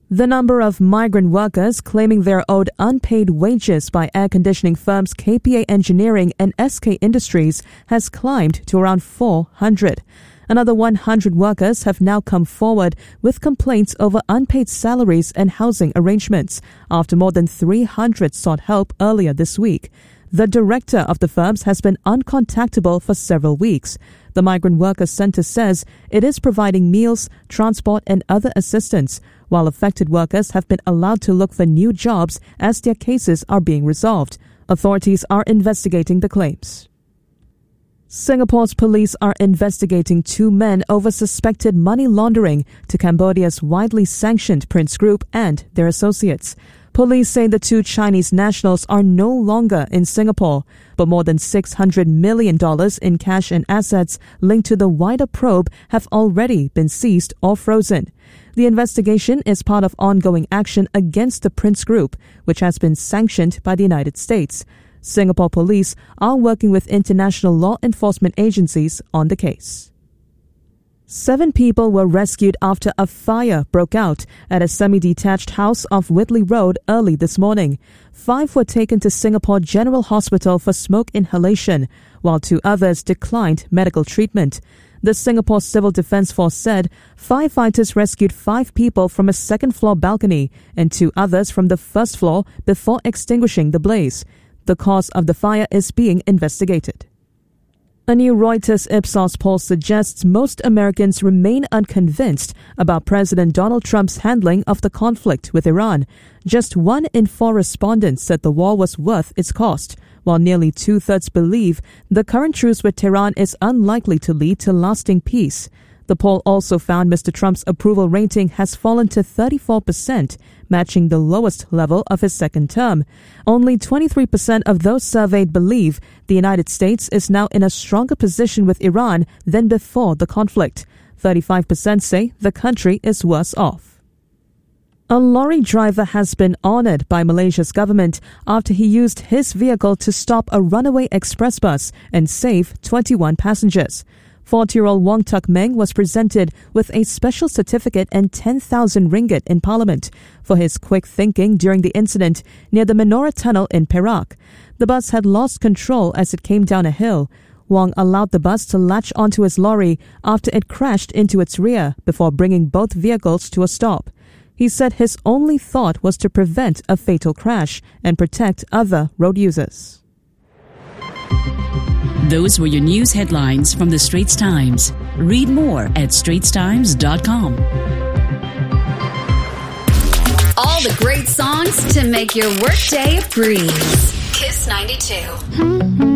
The number of migrant workers claiming they're owed unpaid wages by air conditioning firms KPA Engineering and SK Industries has climbed to around 400. Another 100 workers have now come forward with complaints over unpaid salaries and housing arrangements after more than 300 sought help earlier this week. The director of the firms has been uncontactable for several weeks. The Migrant Workers Center says it is providing meals, transport, and other assistance, while affected workers have been allowed to look for new jobs as their cases are being resolved. Authorities are investigating the claims. Singapore's police are investigating 2 men over suspected money laundering to Cambodia's widely sanctioned Prince Group and their associates. Police say the 2 Chinese nationals are no longer in Singapore, but more than $600 million in cash and assets linked to the wider probe have already been seized or frozen. The investigation is part of ongoing action against the Prince Group, which has been sanctioned by the United States. Singapore police are working with international law enforcement agencies on the case. 7 people were rescued after a fire broke out at a semi-detached house off Whitley Road early this morning. 5 were taken to Singapore General Hospital for smoke inhalation, while 2 others declined medical treatment. The Singapore Civil Defence Force said firefighters rescued 5 people from a second-floor balcony and 2 others from the first floor before extinguishing the blaze. The cause of the fire is being investigated. A new Reuters Ipsos poll suggests most Americans remain unconvinced about President Donald Trump's handling of the conflict with Iran. Just 1 in 4 respondents said the war was worth its cost, while nearly 2/3 believe the current truce with Tehran is unlikely to lead to lasting peace. The poll also found Mr. Trump's approval rating has fallen to 34%, matching the lowest level of his second term. Only 23% of those surveyed believe the United States is now in a stronger position with Iran than before the conflict. 35% say the country is worse off. A lorry driver has been honored by Malaysia's government after he used his vehicle to stop a runaway express bus and save 21 passengers. 40-year-old Wong Tuk Meng was presented with a special certificate and 10,000 ringgit in Parliament for his quick thinking during the incident near the Menorah Tunnel in Perak. The bus had lost control as it came down a hill. Wong allowed the bus to latch onto his lorry after it crashed into its rear before bringing both vehicles to a stop. He said his only thought was to prevent a fatal crash and protect other road users. Those were your news headlines from the Straits Times. Read more at straitstimes.com. All the great songs to make your workday a breeze. Kiss 92.